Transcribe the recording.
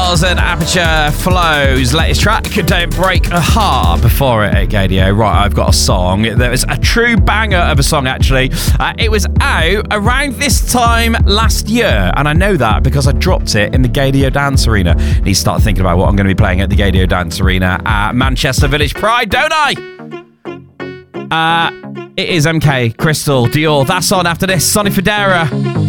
was an Aperture Flow's latest track, Don't Break a Heart. Before it at Gadio, right, I've got a song. There was a true banger of a song, actually. It was out around this time last year, and I know that because I dropped it in the Gadio Dance Arena. Need to start thinking about what I'm going to be playing at the Gadio Dance Arena at Manchester Village Pride, don't I? It is MK, Crystal, Dior. That's on after this. Sonny Fodera.